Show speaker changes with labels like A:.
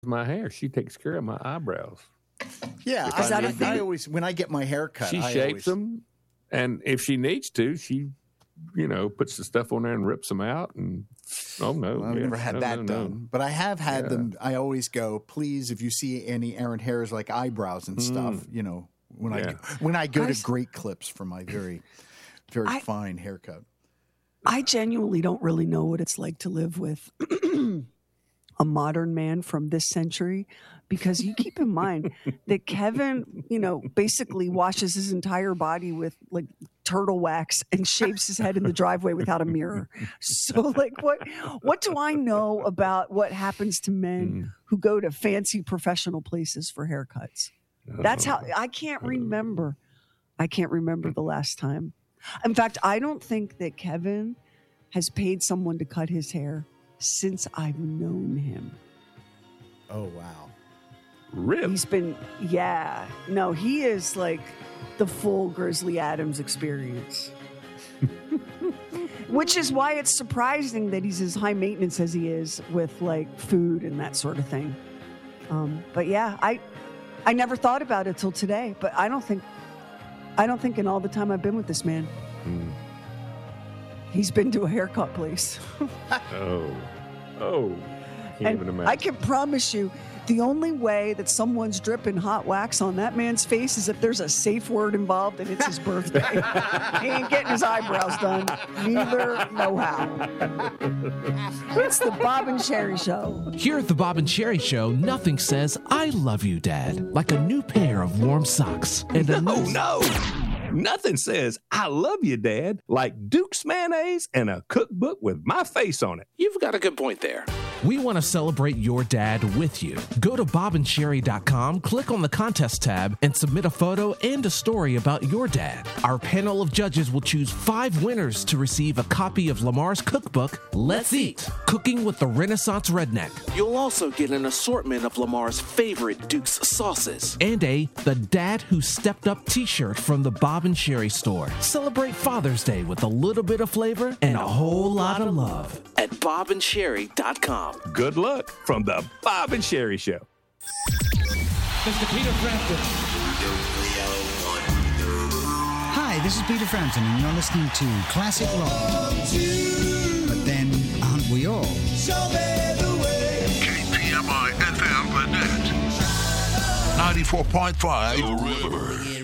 A: my hair. She takes care of my eyebrows.
B: Yeah, I always, when I get my hair cut,
A: she shapes them, and if she needs to, she, puts the stuff on there and rips them out. And I've
B: never had that done, but I have had them. I always go, please, if you see any errant hairs like eyebrows and stuff, when I go to Great Clips for my very, very fine haircut.
C: I genuinely don't really know what it's like to live with a modern man from this century, because you keep in mind that Kevin, basically washes his entire body with like turtle wax and shaves his head in the driveway without a mirror. So like, what do I know about what happens to men who go to fancy professional places for haircuts? That's how I can't remember the last time. In fact, I don't think that Kevin has paid someone to cut his hair since I've known him.
B: Oh, wow.
A: Really?
C: He is like the full Grizzly Adams experience. Which is why it's surprising that he's as high maintenance as he is with like food and that sort of thing. But yeah, I never thought about it till today, but I don't think in all the time I've been with this man, he's been to a haircut place.
A: Can't even imagine.
C: I can promise you, the only way that someone's dripping hot wax on that man's face is if there's a safe word involved and it's his birthday. He ain't getting his eyebrows done. Neither know how. It's the Bob and Sherry Show.
D: Here at the Bob and Sherry Show, nothing says "I love you, Dad" like a new pair of warm socks. And
E: No. Nothing says "I love you, Dad" like Duke's mayonnaise and a cookbook with my face on it.
F: You've got a good point there.
D: We want to celebrate your dad with you. Go to bobandsherry.com, click on the contest tab, and submit a photo and a story about your dad. Our panel of judges will choose 5 winners to receive a copy of Lamar's cookbook, Let's Eat, Cooking with the Renaissance Redneck.
F: You'll also get an assortment of Lamar's favorite Duke's sauces.
D: And a The Dad Who Stepped Up t-shirt from the Bob and Sherry store. Celebrate Father's Day with a little bit of flavor and a whole lot of love.
F: At bobandsherry.com.
E: Good luck from the Bob and Sherry Show.
G: Mr. Peter Frampton.
H: Hi, this is Peter Frampton, and you're listening to Classic Rock. But then, aren't we all?
I: KPMI FM The Net. 94.5 The River.